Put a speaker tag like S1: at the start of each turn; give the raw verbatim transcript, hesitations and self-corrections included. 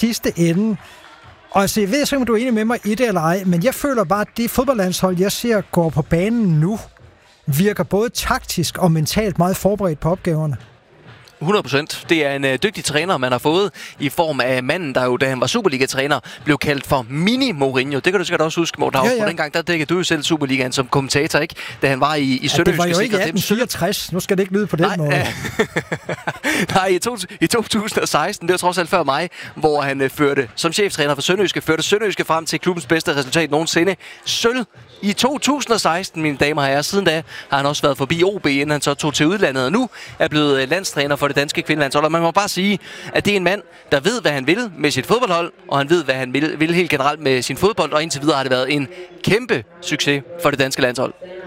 S1: sidste ende, og altså, jeg ved ikke, om du er enig med mig i det eller ej, men jeg føler bare, at det fodboldlandshold, jeg ser går på banen nu, virker både taktisk og mentalt meget forberedt på opgaverne.
S2: hundrede procent. Det er en øh, dygtig træner, man har fået i form af manden, der jo, da han var Superliga-træner, blev kaldt for Mini-Mourinho. Det kan du sikkert også huske, Morten. Ja, ja. På den gang, der dækkede du jo selv Superligaen som kommentator, ikke? Da han var i, i
S1: ja,
S2: Sønderjyske.
S1: Det var jo ikke atten fireogtres. Nu skal det ikke lyde på den
S2: Nej,
S1: måde.
S2: Øh, Nej, i, to, i to tusind og seksten, det var trods alt før mig, hvor han øh, førte, som cheftræner for Sønderjyske, førte Sønderjyske frem til klubbens bedste resultat nogensinde. Sølv i to tusind og seksten, mine damer og herrer. Siden da har han også været forbi O B, inden han så tog til udlandet, og nu er blevet landstræner for det danske kvindelandshold. Og man må bare sige, at det er en mand, der ved, hvad han vil med sit fodboldhold, og han ved, hvad han vil, vil helt generelt med sin fodbold, og indtil videre har det været en kæmpe succes for det danske landshold.